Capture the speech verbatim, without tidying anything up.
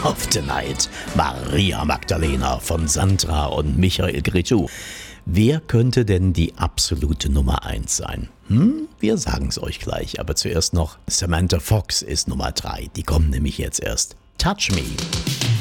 of the Night. Maria Magdalena von Sandra und Michael Cretu. Wer könnte denn die absolute Nummer eins sein? Hm, wir sagen es euch gleich, aber zuerst noch Samantha Fox ist Nummer drei. Die kommt nämlich jetzt erst. Touch Me.